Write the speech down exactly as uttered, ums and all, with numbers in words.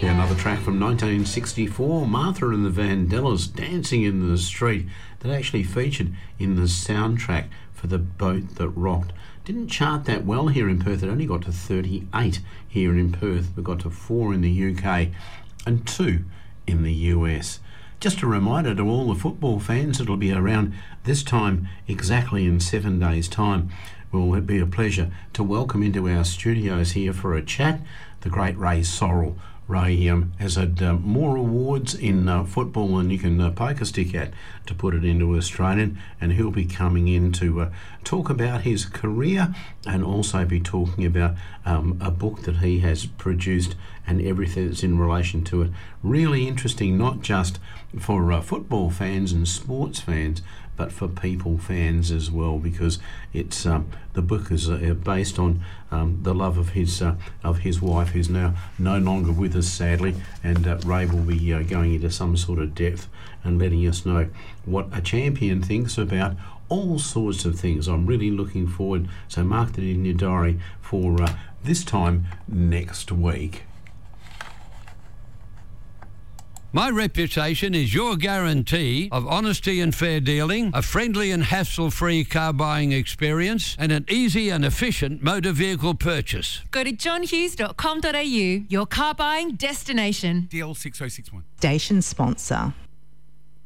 Yeah, another track from nineteen sixty-four, Martha and the Vandellas, Dancing in the Street, that actually featured in the soundtrack for The Boat That Rocked. Didn't chart that well here in Perth. It only got to thirty-eight here in Perth. We got to four in the U K and two in the U S. Just a reminder to all the football fans, it'll be around this time exactly in seven days' time. Well, it'll be a pleasure to welcome into our studios here for a chat the great Ray Sorrell. Ray um, has had uh, more awards in uh, football than you can uh, poke a stick at, to put it into Australian, and he'll be coming in to uh, talk about his career and also be talking about um, a book that he has produced and everything that's in relation to it. Really interesting, not just for uh, football fans and sports fans, but for people fans as well, because it's um, the book is uh, based on um, the love of his uh, of his wife, who's now no longer with us, sadly, and uh, Ray will be uh, going into some sort of depth and letting us know what a champion thinks about all sorts of things. I'm really looking forward, so mark it in your diary for uh, this time next week. My reputation is your guarantee of honesty and fair dealing, a friendly and hassle-free car buying experience, and an easy and efficient motor vehicle purchase. Go to john hughes dot com dot a u, your car buying destination. D L six oh six one. Station sponsor.